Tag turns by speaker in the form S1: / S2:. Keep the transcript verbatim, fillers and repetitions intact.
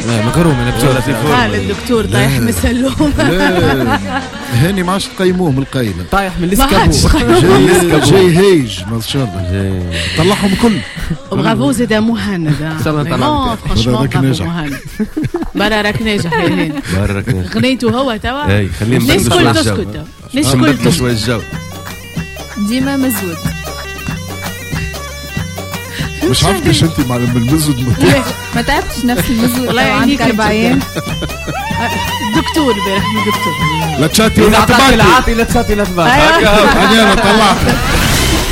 S1: مكروم انا بسولتي
S2: قال الدكتور طايح من السلوم.
S3: هاني ما عادش تقيموه من القايله،
S1: طايح من الاسكابو
S3: جاي, جاي هيج ما شاء الله طلعهم كل.
S2: برافو زيد مهند
S1: ان شاء الله
S2: نطلع فرانشمون برافو مهند. برا راك ناجح هاني، غنيتو هو توا.
S1: اي خلينا
S2: نسكت تسكت
S1: نسكت شويه الجو.
S4: ديما مزود
S3: مش عارف كيش انت مع المزود
S4: ما تعبتش نفس المزود.
S2: الله يعينيك
S4: أربعين
S2: دكتور بارح دكتور
S3: لا تشاتي
S1: لا
S3: ولا
S1: تباكي لا تشاتي لا تباكي
S3: هكا انا طلعت